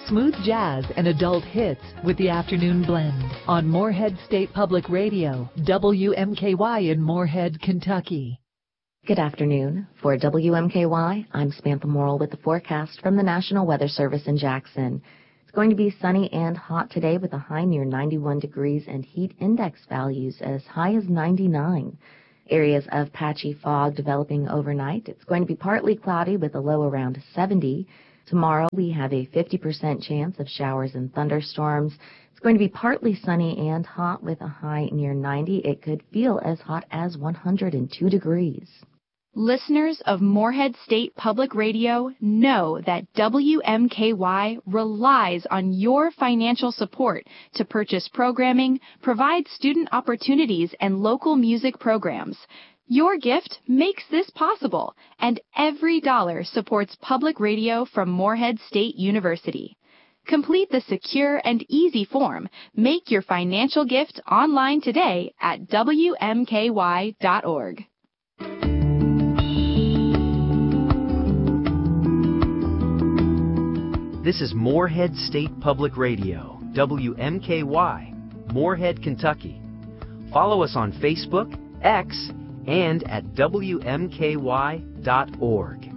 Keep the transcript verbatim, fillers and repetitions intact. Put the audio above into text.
Smooth jazz and adult hits with the afternoon blend on Morehead State Public Radio, W M K Y in Morehead, Kentucky. Good afternoon. For W M K Y, I'm Samantha Morrill with the forecast from the National Weather Service in Jackson. It's going to be sunny and hot today with a high near ninety-one degrees and heat index values as high as ninety-nine. Areas of patchy fog developing overnight. It's going to be partly cloudy with a low around seventy. Tomorrow we have a fifty percent chance of showers and thunderstorms. It's going to be partly sunny and hot with a high near ninety. It could feel as hot as one hundred two degrees. Listeners of Morehead State Public Radio know that W M K Y relies on your financial support to purchase programming, provide student opportunities, and local music programs. Your gift makes this possible, and every dollar supports public radio from Morehead State University. Complete the secure and easy form. Make your financial gift online today at W M K Y dot org. This is Morehead State Public Radio, W M K Y, Morehead, Kentucky. Follow us on Facebook, X, and at W M K Y dot org.